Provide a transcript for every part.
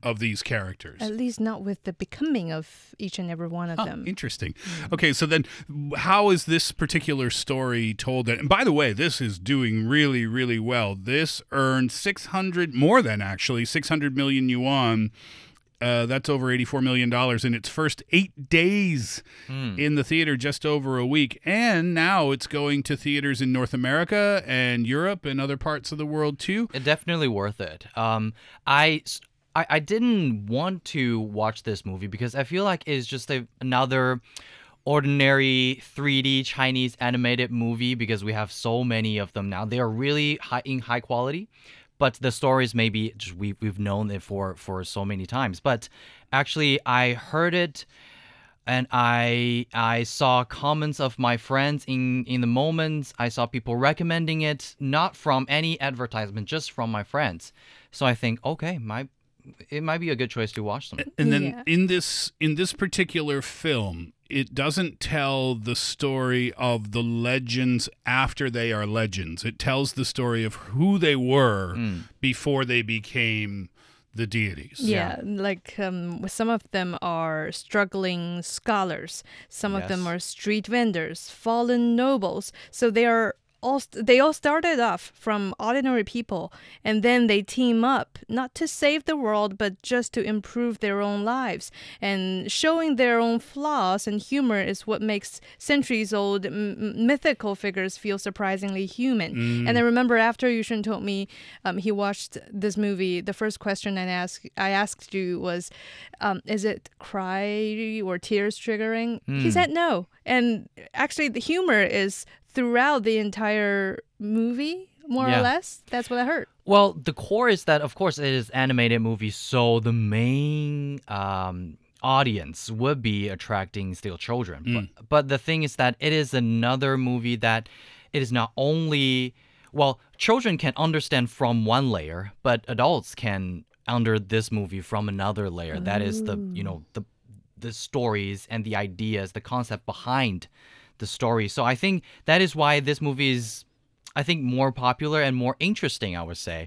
of these characters. At least not with the becoming of each and every one of them. Interesting. Okay, so then how is this particular story told? And by the way, this is doing really, really well. This earned 600 million yuan. That's over $84 million in its first 8 days in the theater, just over a week. And now it's going to theaters in North America and Europe and other parts of the world, too. It's definitely worth it. I didn't want to watch this movie because I feel like it's just another ordinary 3D Chinese animated movie because we have so many of them now. They are really high quality. But the stories maybe just we've known it for so many times. But actually, I heard it, and I saw comments of my friends in the moments. I saw people recommending it, not from any advertisement, just from my friends. So I think, okay, it might be a good choice to watch them. And then in this particular film, it doesn't tell the story of the legends after they are legends. It tells the story of who they were before they became the deities. Yeah, like some of them are struggling scholars. Some of them are street vendors, fallen nobles. So they all started off from ordinary people, and then they team up, not to save the world, but just to improve their own lives. And showing their own flaws and humor is what makes centuries-old mythical figures feel surprisingly human. And I remember after Yushun told me he watched this movie, the first question I asked you was, is it cry or tears triggering? He said no. And actually the humor is throughout the entire movie, more or less. That's what I heard. Well, the core is that, of course, it is animated movie, so the main audience would be attracting still children. But the thing is that it is another movie that it is not only... Well, children can understand from one layer, but adults can under this movie from another layer. That is the stories and the ideas, the concept behind the story. So I think that is why this movie is, I think, more popular and more interesting, I would say.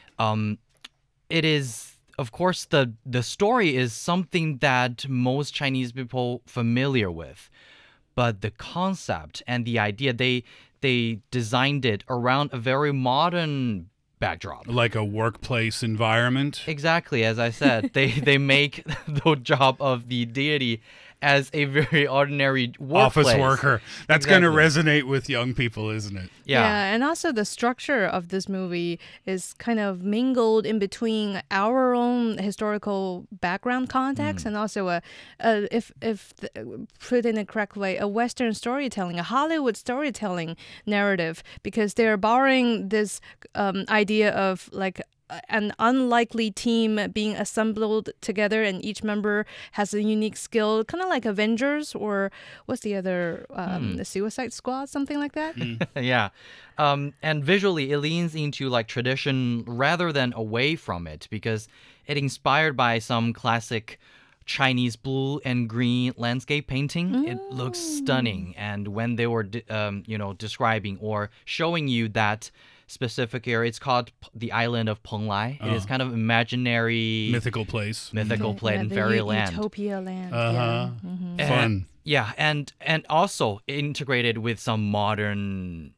It is, of course, the story is something that most Chinese people familiar with, but the concept and the idea, they designed it around a very modern backdrop. Like a workplace environment? Exactly, as I said. They make the job of the deity as a very ordinary workplace. Office worker. That's going to resonate with young people, isn't it? Yeah, and also the structure of this movie is kind of mingled in between our own historical background context and also if put in a correct way, a Western storytelling, a Hollywood storytelling narrative, because they're borrowing this idea of like an unlikely team being assembled together, and each member has a unique skill, kind of like Avengers, or what's the other, the Suicide Squad, something like that. Yeah. And visually, it leans into like tradition rather than away from it, because it inspired by some classic Chinese blue and green landscape painting. It looks stunning. And when they were, describing or showing you that specific area, it's called the island of Penglai. It is kind of imaginary, mythical place in fairyland, utopia land. Fun. Yeah, and also integrated with some modern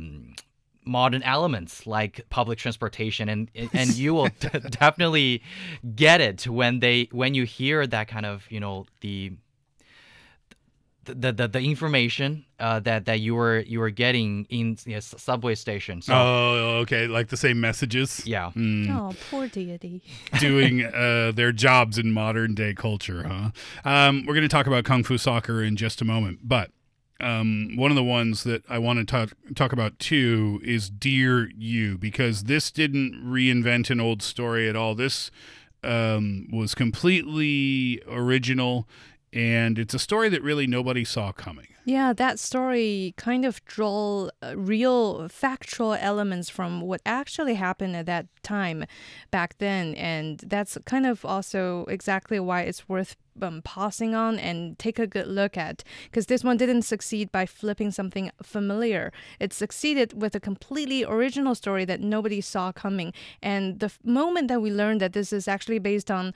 elements like public transportation, and you will definitely get it when you hear that kind of the information that you were getting in subway station. So, okay, like the same messages. Yeah. Oh, poor deity. Doing their jobs in modern day culture, huh? We're going to talk about Kung Fu Soccer in just a moment, but one of the ones that I want to talk about too is Dear You, because this didn't reinvent an old story at all. This was completely original. And it's a story that really nobody saw coming. Yeah, that story kind of draw real factual elements from what actually happened at that time back then. And that's kind of also exactly why it's worth pausing on and take a good look at, because this one didn't succeed by flipping something familiar. It succeeded with a completely original story that nobody saw coming. And the moment that we learned that this is actually based on